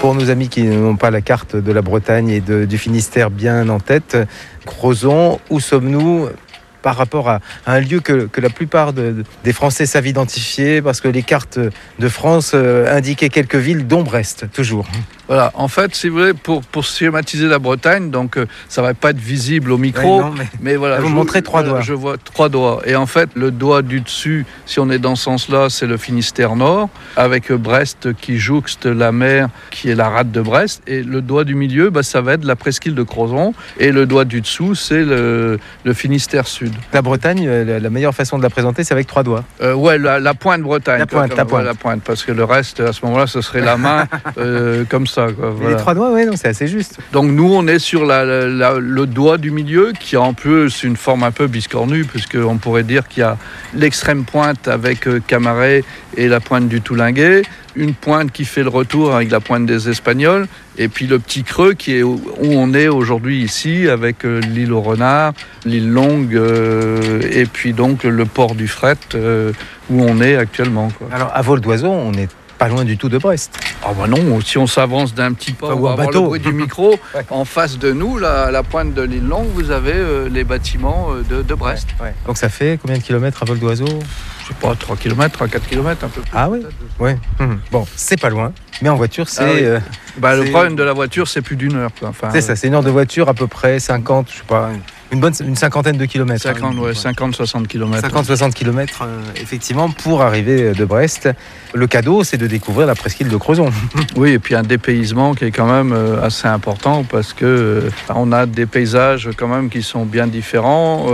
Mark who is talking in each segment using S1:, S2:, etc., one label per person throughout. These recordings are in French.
S1: Pour nos amis qui n'ont pas la carte de la Bretagne et du Finistère bien en tête, Crozon, où sommes-nous par rapport à un lieu que la plupart des Français savent identifier, parce que les cartes de France indiquaient quelques villes, dont Brest, toujours.
S2: Voilà, en fait, si vous voulez, pour schématiser la Bretagne, donc ça va pas être visible au micro, mais voilà.
S1: Vous montrez 3 doigts.
S2: Je vois 3 doigts. Et en fait, le doigt du dessus, si on est dans ce sens-là, c'est le Finistère Nord, avec Brest qui jouxte la mer, qui est la rade de Brest. Et le doigt du milieu, ça va être la presqu'île de Crozon. Et le doigt du dessous, c'est le Finistère Sud.
S1: La Bretagne, la meilleure façon de la présenter, c'est avec 3 doigts.
S2: Ouais, la pointe Bretagne.
S1: La pointe.
S2: Parce que le reste, à ce moment-là, ce serait la main, comme ça.
S1: Voilà. Les 3 doigts, oui, c'est assez juste.
S2: Donc nous, on est sur le doigt du milieu, qui a en plus une forme un peu biscornue, puisqu'on pourrait dire qu'il y a l'extrême pointe avec Camaret et la pointe du Toulinguet, une pointe qui fait le retour avec la pointe des Espagnols, et puis le petit creux qui est où on est aujourd'hui ici, avec l'île aux Renards, l'île Longue, et puis donc le port du Fret, où on est actuellement.
S1: Alors à vol d'oiseau, on est pas loin du tout de Brest.
S2: Ah non, si on s'avance d'un petit pas, on va avoir le bruit du micro. En face de nous, à la pointe de l'île Longue, vous avez les bâtiments de Brest.
S1: Ouais. Donc ça fait combien de kilomètres à vol d'oiseau ?
S2: Je sais pas, 3 km, 4 km, un peu plus.
S1: Ah oui ? Ouais. Bon, c'est pas loin, mais en voiture, c'est...
S2: le problème de la voiture, c'est plus d'1 heure.
S1: C'est ça, c'est 1 heure de voiture, à peu près 50, je sais pas... Une cinquantaine de kilomètres.
S2: 50-60 km.
S1: 50-60 km, effectivement, pour arriver de Brest. Le cadeau, c'est de découvrir la presqu'île de Crozon.
S2: Oui, et puis un dépaysement qui est quand même assez important, parce que on a des paysages quand même qui sont bien différents.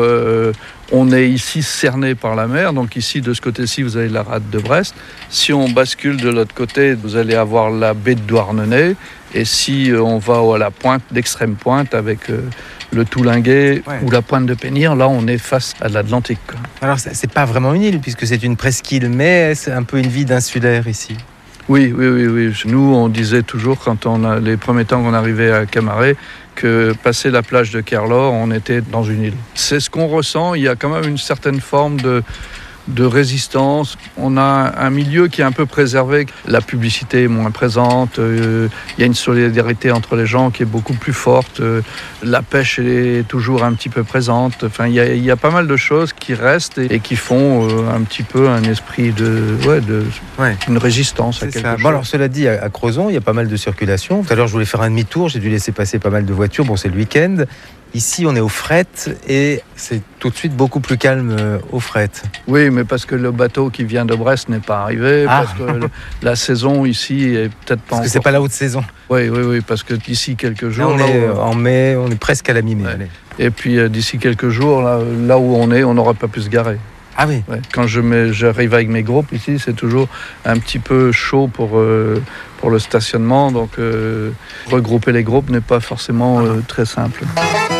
S2: On est ici cerné par la mer, donc ici, de ce côté-ci, vous avez la rade de Brest. Si on bascule de l'autre côté, vous allez avoir la baie de Douarnenez. Et si on va à la pointe, l'extrême pointe, avec le Toulinguet ou la pointe de Pénir, là, on est face à l'Atlantique.
S1: Alors, c'est pas vraiment une île, puisque c'est une presqu'île, mais c'est un peu une vie d'insulaire ici.
S2: Oui. Nous, on disait toujours, quand les premiers temps qu'on arrivait à Camaret, que passer la plage de Kerlor, on était dans une île. C'est ce qu'on ressent. Il y a quand même une certaine forme de résistance. On a un milieu qui est un peu préservé. La publicité est moins présente. Il y a une solidarité entre les gens qui est beaucoup plus forte. La pêche est toujours un petit peu présente. Enfin, il y a pas mal de choses qui restent et qui font un petit peu un esprit une résistance à quelque chose.
S1: Bon, alors, cela dit, à Crozon, il y a pas mal de circulation. Tout à l'heure, je voulais faire un demi-tour. J'ai dû laisser passer pas mal de voitures. Bon, c'est le week-end. Ici, on est au Fret et c'est tout de suite beaucoup plus calme au Fret.
S2: Oui, mais parce que le bateau qui vient de Brest n'est pas arrivé, parce que la saison ici est peut-être pas
S1: parce que c'est pas la haute saison.
S2: Oui, parce que d'ici quelques jours...
S1: Là, on est en mai, on est presque à la mi-mai.
S2: Ouais. Et puis d'ici quelques jours, là où on est, on n'aura pas pu se garer.
S1: Ah oui.
S2: Ouais. Quand j'arrive avec mes groupes ici, c'est toujours un petit peu chaud pour le stationnement, donc regrouper les groupes n'est pas forcément très simple.